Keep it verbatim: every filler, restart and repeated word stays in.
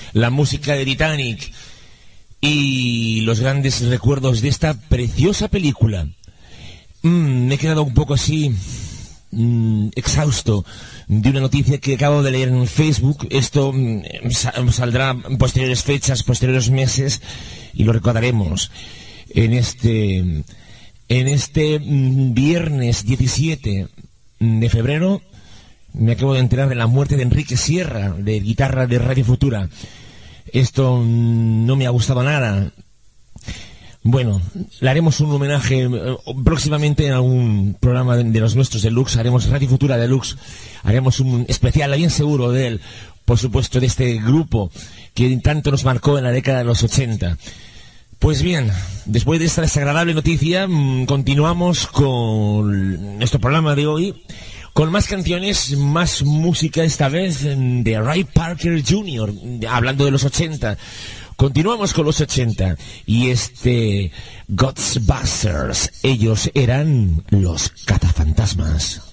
la música de Titanic y los grandes recuerdos de esta preciosa película. Mm, me he quedado un poco así mm, exhausto de una noticia que acabo de leer en Facebook. Esto mm, saldrá en posteriores fechas, posteriores meses, y lo recordaremos en este en este mm, viernes diecisiete de febrero. Me acabo de enterar de la muerte de Enrique Sierra, de guitarra de Radio Futura. Esto mm, no me ha gustado nada. Bueno, le haremos un homenaje eh, próximamente en algún programa de, de los nuestros Deluxe. Haremos Radio Futura Deluxe, haremos un especial, bien seguro, de él, por supuesto, de este grupo que tanto nos marcó en la década de los ochenta. Pues bien, después de esta desagradable noticia, mmm, continuamos con nuestro programa de hoy, con más canciones, más música, esta vez de Ray Parker junior, hablando de los ochenta. Continuamos con los ochenta y este Ghostbusters, ellos eran los cazafantasmas.